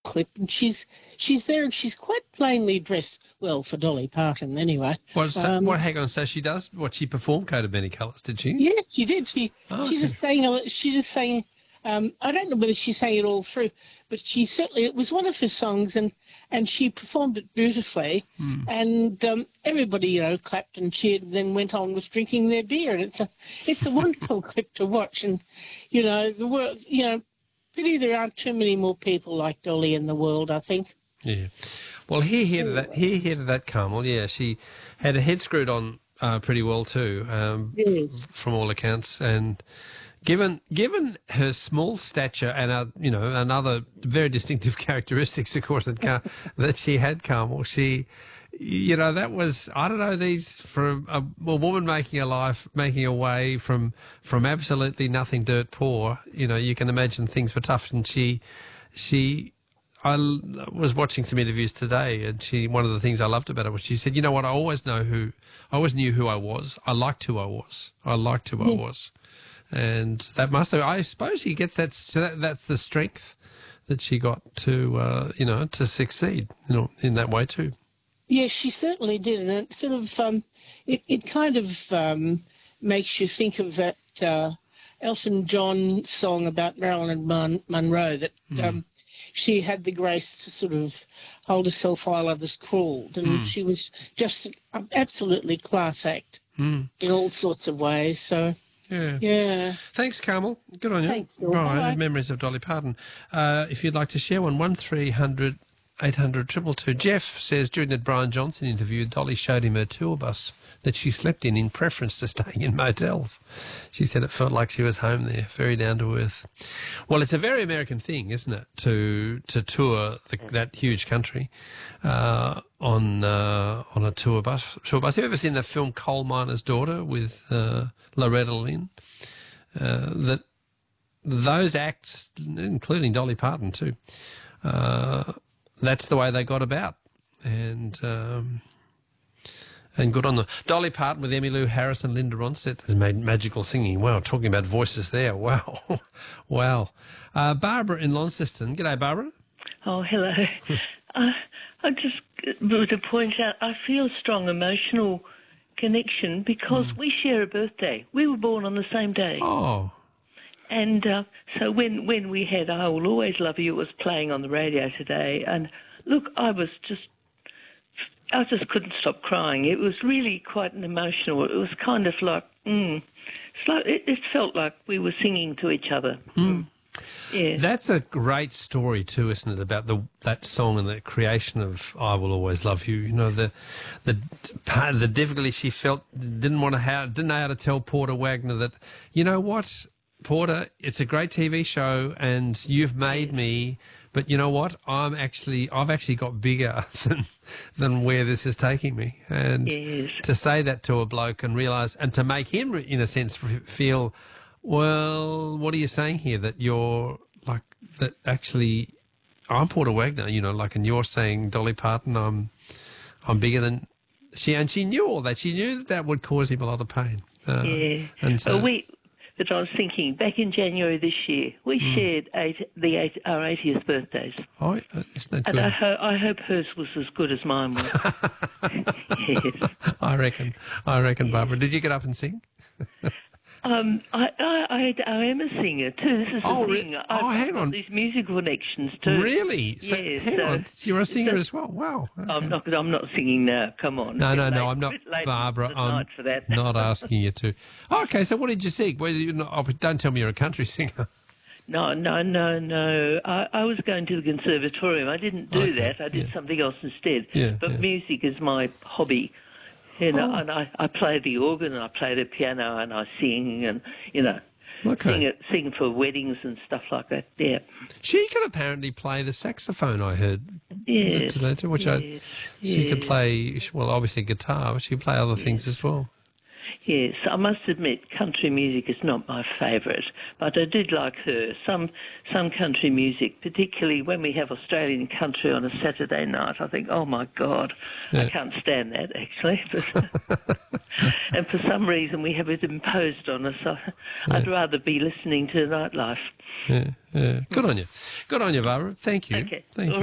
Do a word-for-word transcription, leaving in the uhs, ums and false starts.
clip, and she's she's there, and she's quite plainly dressed. Well, for Dolly Parton, anyway. What? So, Um, what? Hang on. So she does. What? She performed "Coat of Many Colours," did she? Yeah, she did. She Oh, she okay. just sang. a- She just sang. Um, I don't know whether she sang it all through, but she certainly, it was one of her songs, and, and she performed it beautifully. Hmm. And um, everybody, you know, clapped and cheered, and then went on with drinking their beer. And it's a it's a wonderful clip to watch. And you know, the world, you know, pity there aren't too many more people like Dolly in the world, I think. Yeah. Well, here, here to that, here, here to that, Carmel. Yeah, she had her head screwed on uh, pretty well too, um, Yes. f- from all accounts. And given given her small stature and uh, you know, another very distinctive characteristics, of course, that Car- that she had, Carmel, she. You know, that was, I don't know, these, for a, a woman making a life, making a way from, from absolutely nothing, dirt poor, you know, you can imagine things were tough. And she, she, I l- was watching some interviews today, and she, one of the things I loved about her was she said, you know what, I always know who, I always knew who I was. I liked who I was. I liked who I was. And that must have, I suppose she gets that, so that, that's the strength that she got to, uh, you know, to succeed, you know, in that way too. Yes, she certainly did, and it sort of um, it it kind of um, makes you think of that uh, Elton John song about Marilyn Mon- Monroe that um, she had the grace to sort of hold herself while others crawled, and she was just an absolutely class act in all sorts of ways. So Yeah. yeah, Thanks, Carmel. Good on you. Thanks, Bill. Right, Bye. memories of Dolly Parton. Uh, if you'd like to share one, one three hundred eight hundred two two two. Jeff says during the Brian Johnson interview, Dolly showed him her tour bus that she slept in in preference to staying in motels. She said it felt like she was home there, very down to earth. Well, it's a very American thing, isn't it, to to tour the, that huge country uh, on uh, on a tour bus. Tour bus. Have you ever seen the film Coal Miner's Daughter with uh, Loretta Lynn? Uh, that those acts, including Dolly Parton too, uh, that's the way they got about, and um, and good on them. Dolly Parton with Emmylou Harris and Linda Ronstadt has made magical singing. Wow, talking about voices there. Wow, wow. Uh, Barbara in Launceston. G'day, Barbara. Oh, hello. uh, I just want to point out I feel a strong emotional connection because Mm. we share a birthday. We were born on the same day. Oh, And uh, so when, when we had I Will Always Love You, it was playing on the radio today. And look, I was just, I just couldn't stop crying. It was really quite an emotional, it was kind of like, mm, it's like it, it felt like we were singing to each other. Mm. Yeah. that's a great story too, isn't it? About the that song and the creation of "I Will Always Love You." You know, the the part of the difficulty she felt, didn't want to how didn't know how to tell Porter Wagner that, you know what, Porter, it's a great T V show and you've made me, but you know what, I'm actually I've actually got bigger than than where this is taking me. And Yes. to say that to a bloke and realise, and to make him, in a sense, feel, well, what are you saying here? That you're like, that actually, I'm Porter Wagner, you know, like, and you're saying, Dolly Parton, I'm, I'm bigger than she, and she knew all that. She knew that that would cause him a lot of pain. Uh, Yeah. And so, Well, we, but I was thinking, back in January this year, we shared eight, the eight, our eightieth birthdays. oh, isn't that And good? I, ho- I hope hers was as good as mine was. Yes. I reckon. I reckon, Barbara. Did you get up and sing? Um, I, I, I, I am a singer too. This is Oh, the re- thing. oh, I've hang got on. these musical connections too. Really? So, Yes, hang so- on. You're a singer so- as well. Wow. Okay. I'm not. I'm not singing now. Come on. No, It's no, a bit no, late- I'm not, bit late Barbara. at I'm night for that. not asking you to. Okay, so what did you sing? Well, you know, oh, don't tell me you're a country singer. No, no, no, no. I, I was going to the conservatorium. I didn't do Okay, that. I did yeah. something else instead. Yeah, but yeah. music is my hobby. You know, Oh. and I, I play the organ and I play the piano and I sing and, you know, Okay. sing it, sing for weddings and stuff like that. Yeah. She can apparently play the saxophone, I heard Yes. today, too, which I, yes, she could yes. play, well, obviously guitar, but she could play other things as well. Yes, I must admit, country music is not my favourite, but I did like her. Some some country music, particularly when we have Australian country on a Saturday night, I think, oh my God, Yeah. I can't stand that actually. But and for some reason we have it imposed on us. I, I'd rather be listening to nightlife. Yeah, yeah. Good on you. Good on you, Barbara. Thank you. Okay. Thank you.